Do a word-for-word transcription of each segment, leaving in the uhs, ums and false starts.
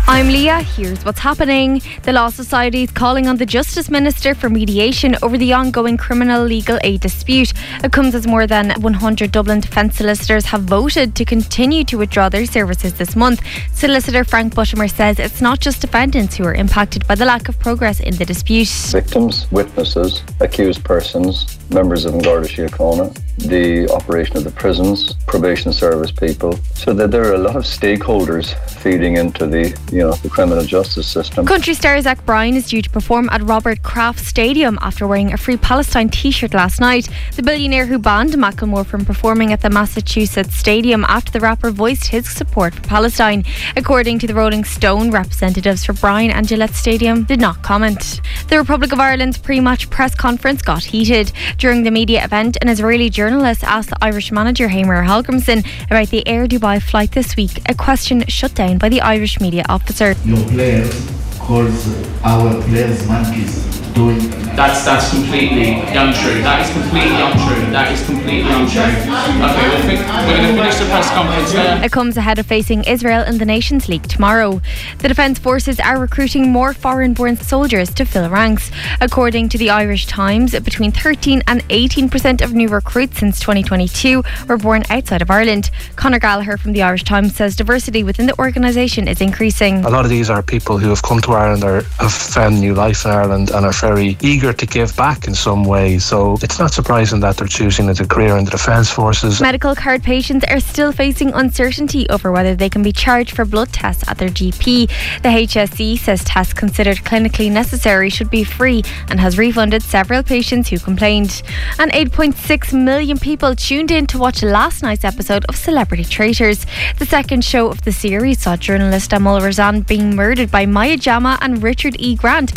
I'm Leah, here's what's happening. The Law Society is calling on the Justice Minister for mediation over the ongoing criminal legal aid dispute. It comes as more than one hundred Dublin defence solicitors have voted to continue to withdraw their services this month. Solicitor Frank Buttimer says it's not just defendants who are impacted by the lack of progress in the dispute. Victims, witnesses, accused persons, members of Garda Síochána, the operation of the prisons, probation service people, so that there are a lot of stakeholders feeding into the, you know, the criminal justice system. Country star Zach Bryan is due to perform at Robert Kraft Stadium after wearing a Free Palestine t-shirt last night. The billionaire who banned Macklemore from performing at the Massachusetts Stadium after the rapper voiced his support for Palestine. According to the Rolling Stone, representatives for Bryan and Gillette Stadium did not comment. The Republic of Ireland's pre-match press conference got heated. During the media event, an Israeli journalist asked the Irish manager Hamer Hallgrimsson about the Air Dubai flight this week, a question shut down by the Irish media officer. Your players calls our players monkeys. Doing that's that's completely untrue. That is completely untrue. That is completely untrue. Okay, we'll fi- we're going to finish the press conference there. It comes ahead of facing Israel in the Nations League tomorrow. The Defence Forces are recruiting more foreign-born soldiers to fill ranks. According to the Irish Times, between thirteen and eighteen percent of new recruits since twenty twenty-two were born outside of Ireland. Conor Gallagher from the Irish Times says diversity within the organisation is increasing. A lot of these are people who have come to Ireland or have found new life in Ireland and are very eager to give back in some way, so it's not surprising that they're choosing a career in the Defence Forces. Medical card patients are still facing uncertainty over whether they can be charged for blood tests at their G P. The H S E says tests considered clinically necessary should be free and has refunded several patients who complained. And eight point six million people tuned in to watch last night's episode of Celebrity Traitors. The second show of the series saw journalist Amal Razan being murdered by Maya Jama and Richard E. Grant.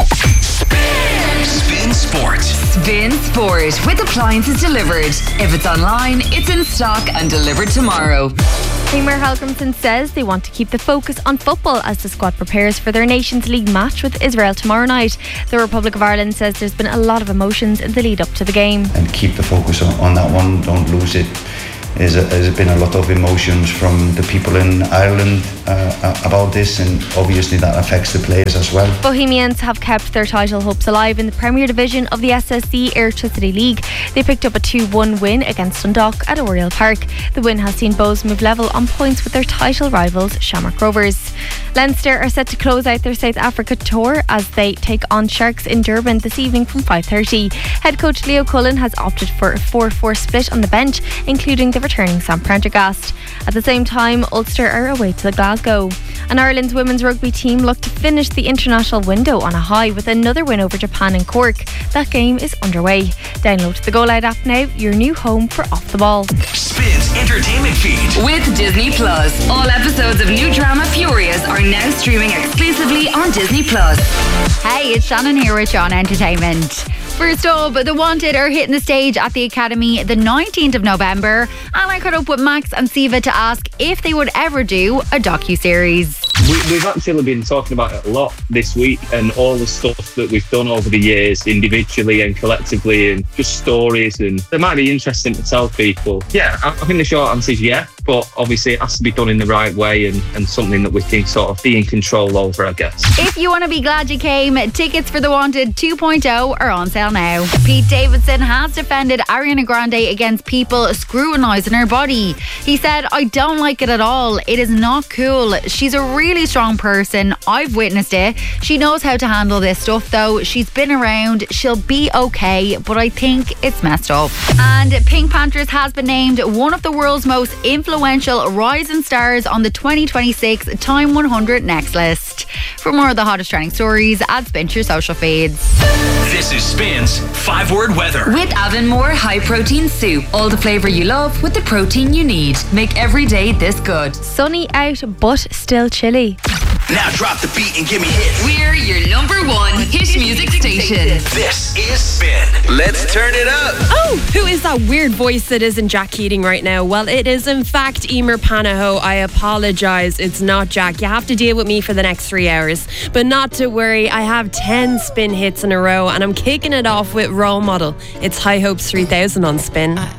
Spin Sport. Spin Sport with appliances delivered. If it's online, it's in stock and delivered tomorrow. Hamer Hallgrimsson says they want to keep the focus on football as the squad prepares for their Nations League match with Israel tomorrow night. The Republic of Ireland says there's been a lot of emotions in the lead up to the game. And keep the focus on, on that one, don't lose it. There's, a, there's been a lot of emotions from the people in Ireland uh, about this, and obviously that affects the players as well. Bohemians have kept their title hopes alive in the Premier Division of the S S C Airtricity League. They picked up a two one win against Dundalk at Oriel Park. The win has seen Bohs move level on points with their title rivals Shamrock Rovers. Leinster are set to close out their South Africa tour as they take on Sharks in Durban this evening from five thirty. Head coach Leo Cullen has opted for a four four split on the bench, including the returning Sam Prendergast. At the same time, Ulster are away to Glasgow. And Ireland's women's rugby team look to finish the international window on a high with another win over Japan in Cork. That game is underway. Download the Go Loud app now, your new home for Off the Ball. Spins Entertainment Feed with Disney Plus. All episodes of new drama Furious are now streaming exclusively on Disney Plus. Hey, it's Shannon here with Sean Entertainment. First up, The Wanted are hitting the stage at the Academy the nineteenth of November, and I caught up with Max and Siva to ask if they would ever do a docu-series. We, we've actually been talking about it a lot this week, and all the stuff that we've done over the years individually and collectively, and just stories, and it might be interesting to tell people. Yeah, I, I think the short answer is yeah, but obviously it has to be done in the right way and, and something that we can sort of be in control over, I guess. If you want to be glad you came, tickets for The Wanted two point oh are on sale now. Pete Davidson has defended Ariana Grande against people scrutinising her body. He said, "I don't like it at all. It is not cool. She's a really strong person. I've witnessed it. She knows how to handle this stuff though. She's been around. She'll be okay, but I think it's messed up." And Pink Panthers has been named one of the world's most influential rising stars on the twenty twenty-six Time one hundred Next list. For more of the hottest trending stories, add Spin to your social feeds. This is Spin's five word weather with Avonmore High Protein Soup. All the flavour you love with the protein you need. Make every day this good. Sunny out, but still chilly. Now drop the beat and give me hits. We're your number one hit music station. This is Spin. Let's turn it up. Oh, who is that weird voice that isn't Jack Keating right now? Well, it is in fact Emer Panaho. I apologise, it's not Jack. You have to deal with me for the next three hours. But not to worry, I have ten Spin hits in a row and I'm kicking it off with Role Model. It's High Hopes three thousand on Spin.